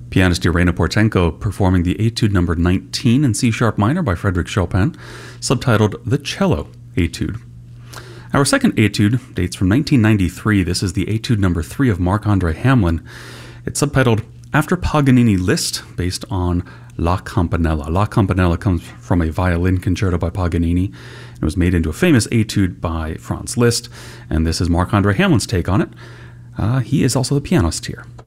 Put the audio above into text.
Pianist Irina Portenko performing the Etude number 19 in C-sharp minor by Frédéric Chopin, subtitled The Cello Etude. Our second etude dates from 1993. This is the Etude number 3 of Marc-André Hamelin. It's subtitled After Paganini Liszt, based on La Campanella. La Campanella comes from a violin concerto by Paganini. It was made into a famous etude by Franz Liszt, and this is Marc-André Hamelin's take on it. He is also the pianist here.